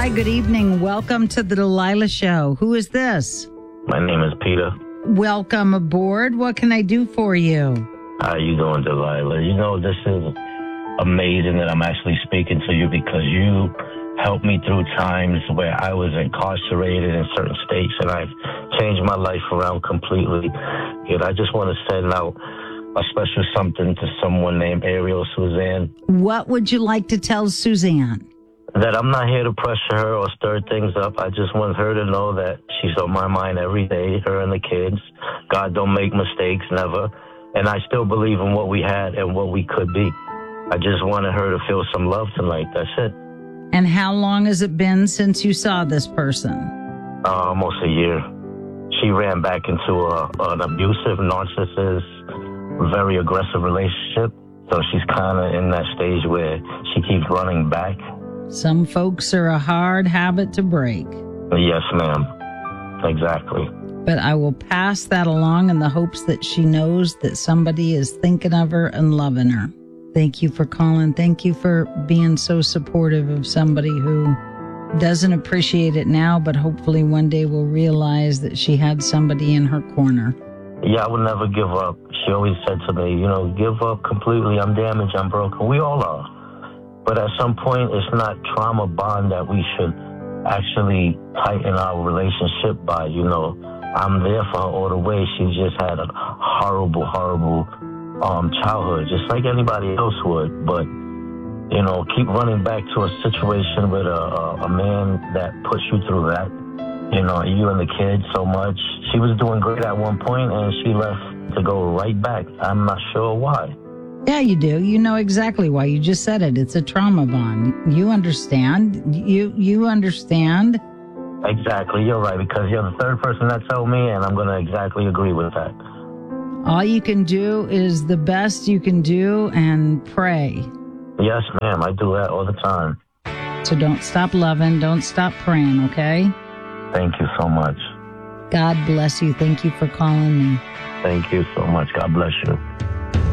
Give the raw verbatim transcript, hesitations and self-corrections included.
Hi, good evening. Welcome to the Delilah Show. Who is this? My name is Peter. Welcome aboard. What can I do for you? How you doing, Delilah? You know, this is amazing that I'm actually speaking to you because you helped me through times where I was incarcerated in certain states, and I've changed my life around completely. And I just want to send out a special something to someone named Ariel Suzanne. What would you like to tell Suzanne? That I'm not here to pressure her or stir things up. I just want her to know that she's on my mind every day, her and the kids. God don't make mistakes, never. And I still believe in what we had and what we could be. I just wanted her to feel some love tonight. That's it. And how long has it been since you saw this person? Uh, almost a year. She ran back into a, an abusive, narcissist, very aggressive relationship. So she's kind of in that stage where she keeps running back. Some folks are a hard habit to break. Yes, ma'am. Exactly. But I will pass that along in the hopes that she knows that somebody is thinking of her and loving her. Thank you for calling. Thank you for being so supportive of somebody who doesn't appreciate it now, but hopefully one day will realize that she had somebody in her corner. Yeah, I would never give up. She always said to me, you know, give up completely. I'm damaged. I'm broken. We all are. But at some point, it's not trauma bond that we should actually tighten our relationship by. You know, I'm there for her all the way. She just had a horrible, horrible um, childhood, just like anybody else would. But, you know, keep running back to a situation with a, a, a man that puts you through that. You know, you and the kids so much. She was doing great at one point, and she left to go right back. I'm not sure why. Yeah, you do. You know exactly why. You just said it. It's a trauma bond. You understand. You you understand. Exactly. You're right, because you're the third person that told me, and I'm going to exactly agree with that. All you can do is the best you can do and pray. Yes, ma'am. I do that all the time. So don't stop loving. Don't stop praying, okay? Thank you so much. God bless you. Thank you for calling me. Thank you so much. God bless you.